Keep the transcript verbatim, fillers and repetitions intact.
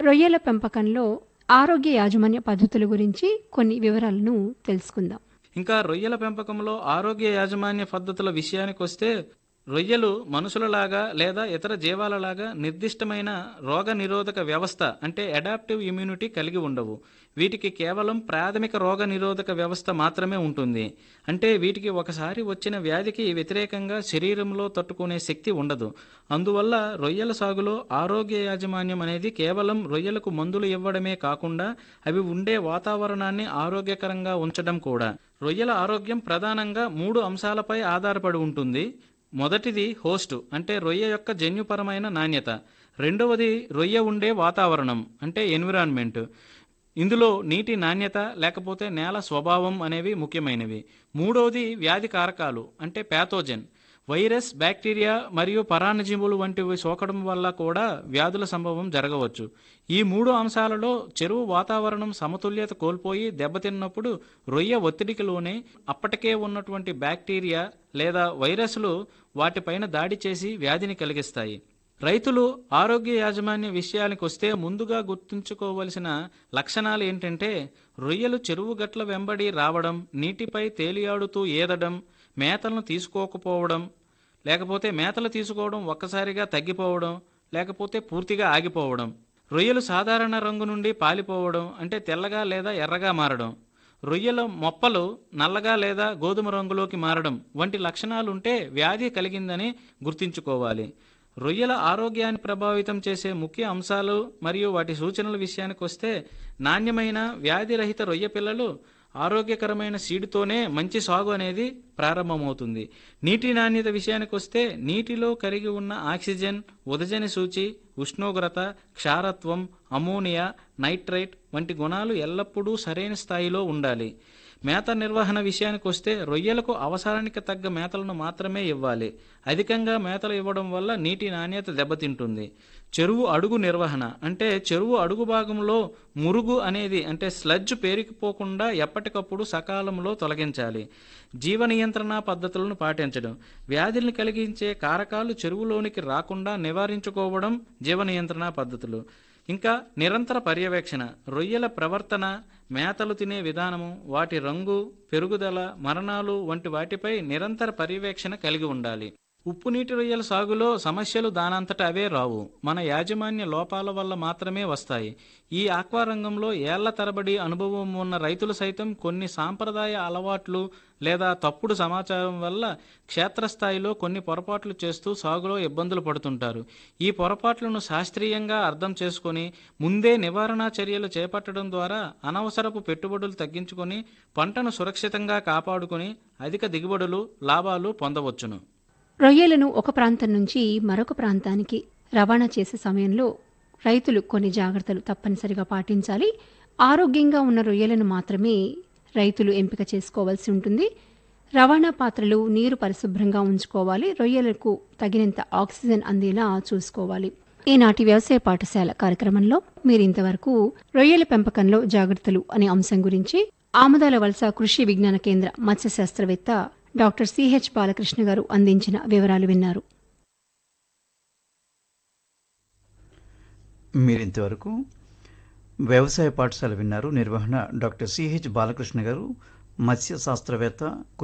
రొయ్యల పెంపకంలో ఆరోగ్య యాజమాన్య పద్ధతుల గురించి కొన్ని వివరాలను తెలుసుకుందాం. ఇంకా రొయ్యల పెంపకంలో ఆరోగ్య యాజమాన్య పద్ధతుల విషయానికొస్తే రొయ్యలు మనుషులలాగా లేదా ఇతర జీవాలలాగా నిర్దిష్టమైన రోగ నిరోధక వ్యవస్థ అంటే అడాప్టివ్ ఇమ్యూనిటీ కలిగి ఉండవు. వీటికి కేవలం ప్రాథమిక రోగ నిరోధక వ్యవస్థ మాత్రమే ఉంటుంది. అంటే వీటికి ఒకసారి వచ్చిన వ్యాధికి వ్యతిరేకంగా శరీరంలో తట్టుకునే శక్తి ఉండదు. అందువల్ల రొయ్యల సాగులో ఆరోగ్య యాజమాన్యం అనేది కేవలం రొయ్యలకు మందులు ఇవ్వడమే కాకుండా అవి ఉండే వాతావరణాన్ని ఆరోగ్యకరంగా ఉంచడం కూడా. రొయ్యల ఆరోగ్యం ప్రధానంగా మూడు అంశాలపై ఆధారపడి ఉంటుంది. మొదటిది హోస్టు అంటే రొయ్య యొక్క జన్యుపరమైన నాణ్యత. రెండవది రొయ్య ఉండే వాతావరణం అంటే ఎన్విరాన్మెంట్. ఇందులో నీటి నాణ్యత లేకపోతే నేల స్వభావం అనేవి ముఖ్యమైనవి. మూడవది వ్యాధి కారకాలు అంటే ప్యాథోజన్. వైరస్, బ్యాక్టీరియా మరియు పరాన్నజీవులు వంటివి సోకడం వల్ల కూడా వ్యాధుల సంభవం జరగవచ్చు. ఈ మూడు అంశాలలో చెరువు వాతావరణం సమతుల్యత కోల్పోయి దెబ్బతిన్నప్పుడు రొయ్య ఒత్తిడికి లోనే అప్పటికే ఉన్నటువంటి బ్యాక్టీరియా లేదా వైరస్లు వాటిపైన దాడి చేసి వ్యాధిని కలిగిస్తాయి. రైతులు ఆరోగ్య యాజమాన్య విషయానికి వస్తే ముందుగా గుర్తుంచుకోవలసిన లక్షణాలు ఏంటంటే రొయ్యలు చెరువు గట్ల వెంబడి రావడం, నీటిపై తేలియాడుతూ ఈదడం, మేతలను తీసుకోకపోవడం, లేకపోతే మేతలు తీసుకోవడం ఒక్కసారిగా తగ్గిపోవడం, లేకపోతే పూర్తిగా ఆగిపోవడం, రొయ్యలు సాధారణ రంగు నుండి పాలిపోవడం అంటే తెల్లగా లేదా ఎర్రగా మారడం, రొయ్యల మొప్పలు నల్లగా లేదా గోధుమ రంగులోకి మారడం వంటి లక్షణాలుంటే వ్యాధి కలిగిందని గుర్తుంచుకోవాలి. రొయ్యల ఆరోగ్యాన్ని ప్రభావితం చేసే ముఖ్య అంశాలు మరియు వాటి సూచనల విషయానికి వస్తే నాణ్యమైన వ్యాధిరహిత రొయ్య పిల్లలు ఆరోగ్యకరమైన సీడుతోనే మంచి సాగు అనేది ప్రారంభమవుతుంది. నీటి నాణ్యత విషయానికి వస్తే నీటిలో కరిగి ఉన్న ఆక్సిజన్, ఉదజని సూచి, ఉష్ణోగ్రత, క్షారత్వం, అమోనియా, నైట్రైట్ వంటి గుణాలు ఎల్లప్పుడూ సరైన స్థాయిలో ఉండాలి. మేత నిర్వహణ విషయానికి వస్తే రొయ్యలకు అవసరానికి తగ్గ మేతలను మాత్రమే ఇవ్వాలి. అధికంగా మేతలు ఇవ్వడం వల్ల నీటి నాణ్యత దెబ్బతింటుంది. చెరువు అడుగు నిర్వహణ అంటే చెరువు అడుగు భాగంలో మురుగు అనేది అంటే స్లడ్జ్ పేరుకుపోకుండా ఎప్పటికప్పుడు సకాలంలో తొలగించాలి. జీవ నియంత్రణ పద్ధతులను పాటించడం, వ్యాధుల్ని కలిగించే కారకాలు చెరువులోనికి రాకుండా నివారించుకోవడం జీవ నియంత్రణ పద్ధతులు. ఇంకా నిరంతర పర్యవేక్షణ, రొయ్యల ప్రవర్తన, మేతలు తినే విధానము, వాటి రంగు, పెరుగుదల, మరణాలు వంటి వాటిపై నిరంతర పర్యవేక్షణ కలిగి ఉండాలి. ఉప్పు నీటి రొయ్యల సాగులో సమస్యలు దానంతట అవే రావు, మన యాజమాన్య లోపాల వల్ల మాత్రమే వస్తాయి. ఈ ఆక్వా రంగంలో ఏళ్ల తరబడి అనుభవం ఉన్న రైతులు సైతం కొన్ని సాంప్రదాయ అలవాట్లు లేదా తప్పుడు సమాచారం వల్ల క్షేత్రస్థాయిలో కొన్ని పొరపాట్లు చేస్తూ సాగులో ఇబ్బందులు పడుతుంటారు. ఈ పొరపాట్లను శాస్త్రీయంగా అర్థం చేసుకొని ముందే నివారణా చర్యలు చేపట్టడం ద్వారా అనవసరపు పెట్టుబడులు తగ్గించుకొని పంటను సురక్షితంగా కాపాడుకొని అధిక దిగుబడులు, లాభాలు పొందవచ్చును. రొయ్యలను ఒక ప్రాంతం నుంచి మరొక ప్రాంతానికి రవాణా చేసే సమయంలో రైతులు కొన్ని జాగ్రత్తలు తప్పనిసరిగా పాటించాలి. ఆరోగ్యంగా ఉన్న రొయ్యలను మాత్రమే రైతులు ఎంపిక చేసుకోవాల్సి ఉంటుంది. రవాణా పాత్రలు, నీరు పరిశుభ్రంగా ఉంచుకోవాలి. రొయ్యలకు తగినంత ఆక్సిజన్ అందేలా చూసుకోవాలి. ఈనాటి వ్యవసాయ పాఠశాల కార్యక్రమంలో మీరు ఇంతవరకు రొయ్యల పెంపకంలో జాగ్రత్తలు అనే అంశం గురించి ఆమదాల వలస కృషి విజ్ఞాన కేంద్ర మత్స్య శాస్త్రవేత్త డాక్టర్ సిహెచ్ బాలకృష్ణ గారు అందించిన వివరాలు విన్నారు. మీరింతవరకు వ్యవసాయ పాఠశాల విన్నారు. నిర్వహణ డాక్టర్ సిహెచ్ బాలకృష్ణ గారు, మత్స్య శాస్త్రవేత్త.